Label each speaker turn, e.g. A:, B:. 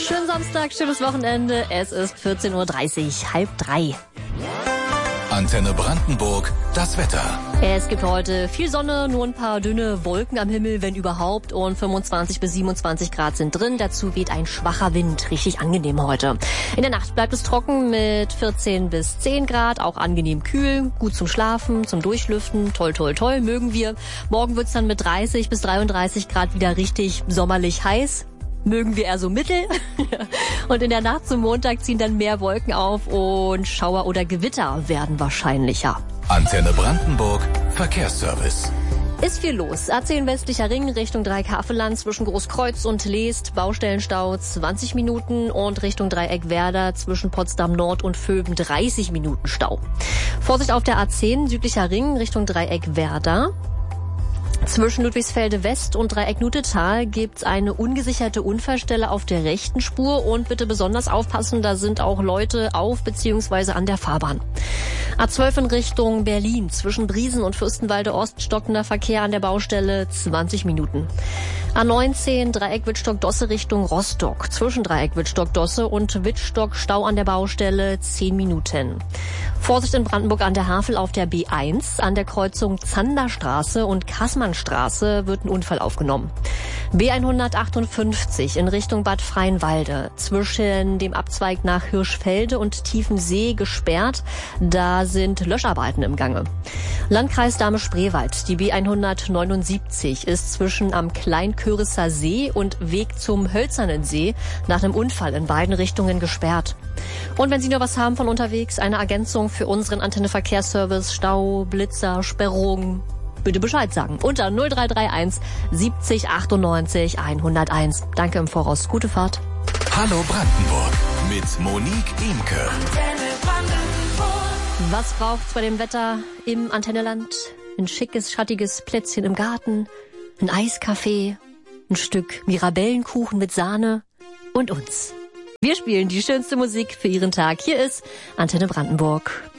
A: Schönen Samstag, schönes Wochenende. Es ist 14.30 Uhr, 2:30.
B: Antenne Brandenburg, das Wetter.
A: Es gibt heute viel Sonne, nur ein paar dünne Wolken am Himmel, wenn überhaupt, und 25 bis 27 Grad sind drin. Dazu weht ein schwacher Wind, richtig angenehm heute. In der Nacht bleibt es trocken mit 14 bis 10 Grad, auch angenehm kühl, gut zum Schlafen, zum Durchlüften, toll, toll, toll, mögen wir. Morgen wird's dann mit 30 bis 33 Grad wieder richtig sommerlich heiß. Mögen wir eher so mittel. Und in der Nacht zum Montag ziehen dann mehr Wolken auf und Schauer oder Gewitter werden wahrscheinlicher.
B: Antenne Brandenburg, Verkehrsservice.
A: Ist viel los. A10 westlicher Ring Richtung Dreieck-Havelland zwischen Großkreuz und Leest. Baustellenstau 20 Minuten und Richtung Dreieck Werder zwischen Potsdam Nord und Vöben 30 Minuten Stau. Vorsicht auf der A10 südlicher Ring Richtung Dreieck Werder. Zwischen Ludwigsfelde West und Dreieck Nutetal gibt's eine ungesicherte Unfallstelle auf der rechten Spur und bitte besonders aufpassen, da sind auch Leute auf bzw. an der Fahrbahn. A12 in Richtung Berlin zwischen Briesen und Fürstenwalde Ost stockender Verkehr an der Baustelle 20 Minuten. A19 Dreieck Wittstock-Dosse Richtung Rostock zwischen Dreieck Wittstock-Dosse und Wittstock Stau an der Baustelle 10 Minuten. Vorsicht in Brandenburg an der Havel auf der B1 an der Kreuzung Zanderstraße und Kassmannstraße wird ein Unfall aufgenommen. B158 in Richtung Bad Freienwalde zwischen dem Abzweig nach Hirschfelde und Tiefensee gesperrt. Da sind Löscharbeiten im Gange. Landkreis Dahme-Spreewald, die B179 ist zwischen am Kleinkörisser See und Weg zum Hölzernen See nach einem Unfall in beiden Richtungen gesperrt. Und wenn Sie noch was haben von unterwegs, eine Ergänzung für unseren Antenne Verkehrsservice, Stau, Blitzer, Sperrung, bitte Bescheid sagen. Unter 0331 70 98 101. Danke im Voraus. Gute Fahrt.
B: Hallo Brandenburg mit Monique Imke.
A: Was braucht's bei dem Wetter im Antenneland? Ein schickes, schattiges Plätzchen im Garten, ein Eiskaffee, ein Stück Mirabellenkuchen mit Sahne und uns. Wir spielen die schönste Musik für Ihren Tag. Hier ist Antenne Brandenburg.